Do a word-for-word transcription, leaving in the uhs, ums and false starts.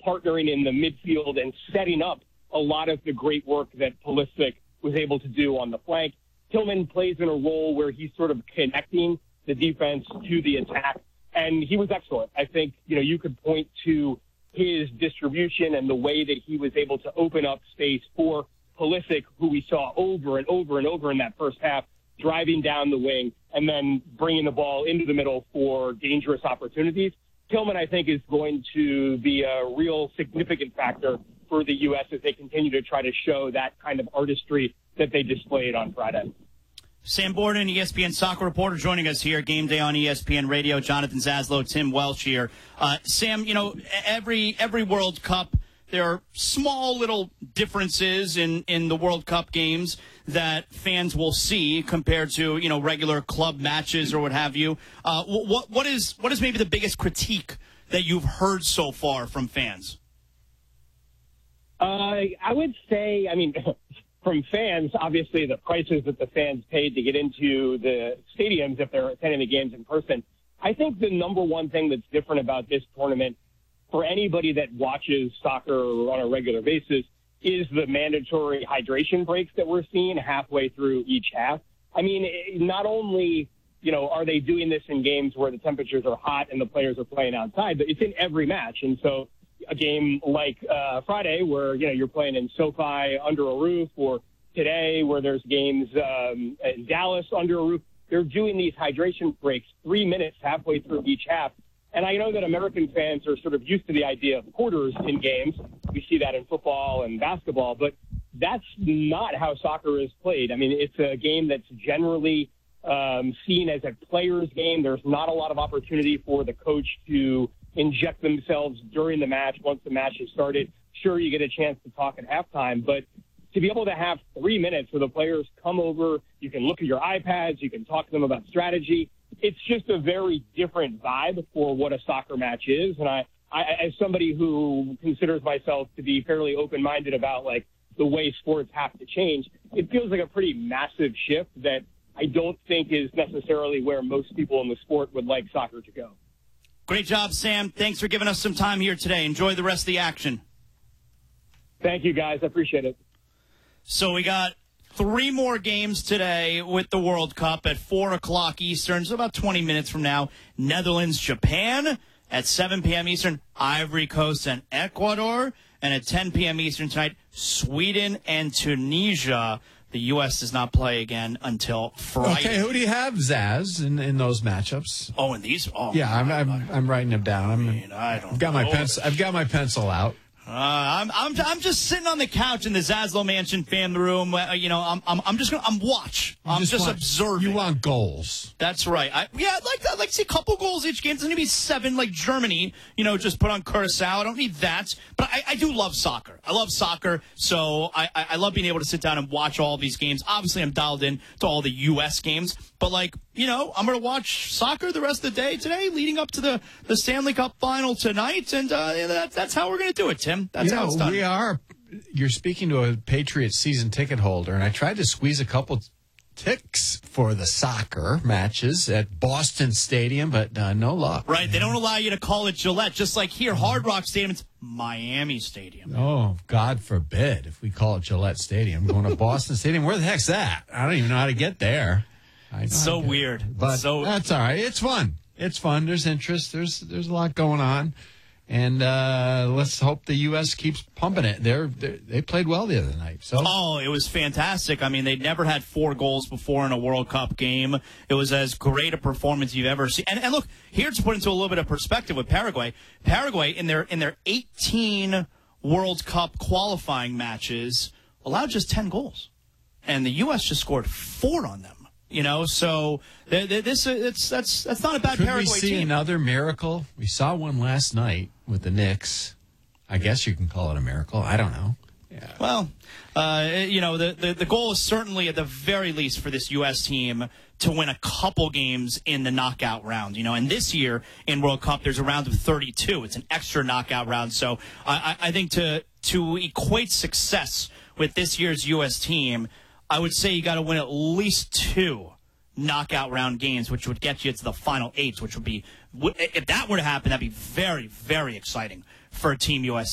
partnering in the midfield and setting up a lot of the great work that Pulisic was able to do on the flank. Tillman plays in a role where he's sort of connecting the defense to the attack, and he was excellent. I think, you know, you could point to his distribution and the way that he was able to open up space for Pulisic, who we saw over and over and over in that first half, driving down the wing and then bringing the ball into the middle for dangerous opportunities. Tillman, I think, is going to be a real significant factor for the U S as they continue to try to show that kind of artistry that they displayed on Friday. Sam Borden, E S P N soccer reporter, joining us here. Game day on E S P N Radio. Jonathan Zaslow, Tim Welsh here. Uh, Sam, you know, every every World Cup, there are small little differences in, in the World Cup games that fans will see compared to, you know, regular club matches or what have you. Uh, what what is what is maybe the biggest critique that you've heard so far from fans? Uh, I would say, I mean, from fans, obviously the prices that the fans paid to get into the stadiums if they're attending the games in person. I think the number one thing that's different about this tournament for anybody that watches soccer on a regular basis is the mandatory hydration breaks that we're seeing halfway through each half. I mean, not only, you know, are they doing this in games where the temperatures are hot and the players are playing outside, but it's in every match. And so a game like uh, Friday where, you know, you're playing in SoFi under a roof, or today where there's games um, in Dallas under a roof, they're doing these hydration breaks three minutes halfway through each half. And I know that American fans are sort of used to the idea of quarters in games. We see that in football and basketball, but that's not how soccer is played. I mean, it's a game that's generally um, seen as a player's game. There's not a lot of opportunity for the coach to inject themselves during the match once the match has started. Sure, you get a chance to talk at halftime, but to be able to have three minutes where the players come over, you can look at your iPads, you can talk to them about strategy. It's just a very different vibe for what a soccer match is. And I, I as somebody who considers myself to be fairly open-minded about, like, the way sports have to change, it feels like a pretty massive shift that I don't think is necessarily where most people in the sport would like soccer to go. Great job, Sam. Thanks for giving us some time here today. Enjoy the rest of the action. Thank you, guys. I appreciate it. So we got three more games today with the World Cup at four o'clock Eastern, so about twenty minutes from now. Netherlands, Japan at seven p.m. Eastern. Ivory Coast and Ecuador. And at ten p.m. Eastern tonight, Sweden and Tunisia. The U S does not play again until Friday. Okay, who do you have, Zaz, in, in those matchups? Oh, and these? Oh, yeah, I'm, I'm I'm writing them down. I'm, I mean, I don't I've got my know. pencil. I've got my pencil out. Uh, I'm I'm I'm just sitting on the couch in the Zaslow Mansion family room. Uh, you know, I'm I'm I'm just gonna I'm watch. You I'm just, just want, observing. You want goals? That's right. I, yeah, I'd like I'd like to see a couple goals each game. It doesn't need to be seven like Germany. You know, just put on Curacao. I don't need that. But I, I do love soccer. I love soccer. So I, I I love being able to sit down and watch all these games. Obviously, I'm dialed in to all the U S games. But, like, you know, I'm going to watch soccer the rest of the day today, leading up to the, the Stanley Cup final tonight. And uh, that, that's how we're going to do it, Tim. That's you how know, it's done. We are. You're speaking to a Patriots season ticket holder, and I tried to squeeze a couple ticks for the soccer matches at Boston Stadium, but uh, no luck. Right. They don't allow you to call it Gillette. Just like here, Hard Rock Stadium, it's Miami Stadium. Oh, God forbid if we call it Gillette Stadium. Going to Boston Stadium, where the heck's that? I don't even know how to get there. It's so weird. But so, that's all right. It's fun. It's fun. There's interest. There's there's a lot going on. And uh, let's hope the U S keeps pumping it. They're, they're, they played well the other night. So Oh, it was fantastic. I mean, they'd never had four goals before in a World Cup game. It was as great a performance you've ever seen. And, and look, here to put into a little bit of perspective with Paraguay. Paraguay, in their in their eighteen World Cup qualifying matches, allowed just ten goals. And the U S just scored four on them. You know, so th th this uh, it's that's that's not a bad Could Paraguay we see team. another miracle? We saw one last night with the Knicks. I guess you can call it a miracle. I don't know. Yeah. Well, uh, you know, the, the the goal is certainly at the very least for this U S team to win a couple games in the knockout round. You know, and this year in World Cup there's a round of thirty-two. It's an extra knockout round. So I, I think to to equate success with this year's U S team, I would say you got to win at least two knockout round games, which would get you to the final eight, which would be, if that were to happen, that'd be very, very exciting for Team U S A.